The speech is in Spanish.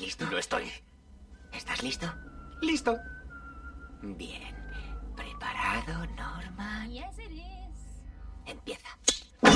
listo? Lo estoy. ¿Estás listo? Listo. Bien. ¿Preparado, Norman? Yes, it is. Empieza.